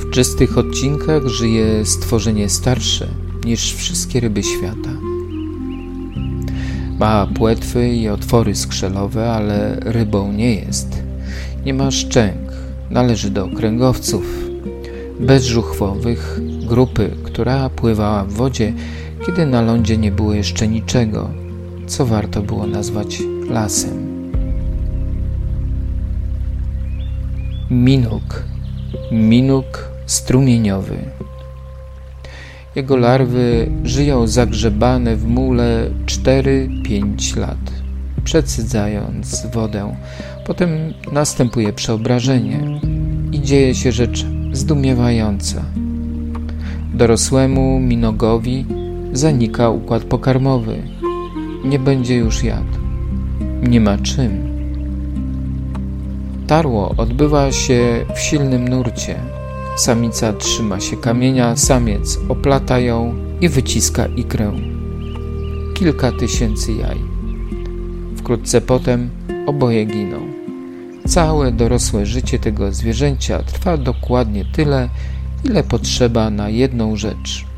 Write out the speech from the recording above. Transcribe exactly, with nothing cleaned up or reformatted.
W czystych odcinkach żyje stworzenie starsze niż wszystkie ryby świata. Ma płetwy i otwory skrzelowe, ale rybą nie jest. Nie ma szczęk, należy do kręgowców, bezżuchwowych, grupy, która pływała w wodzie, kiedy na lądzie nie było jeszcze niczego, co warto było nazwać lasem. Minuk, minuk strumieniowy. Jego larwy żyją zagrzebane w mule cztery pięć lat, przecedzając wodę. Potem następuje przeobrażenie i dzieje się rzecz zdumiewająca. Dorosłemu minogowi zanika układ pokarmowy. Nie będzie już jadł. Nie ma czym. Tarło odbywa się w silnym nurcie. Samica trzyma się kamienia, samiec oplata ją i wyciska ikrę. Kilka tysięcy jaj. Wkrótce potem oboje giną. Całe dorosłe życie tego zwierzęcia trwa dokładnie tyle, ile potrzeba na jedną rzecz.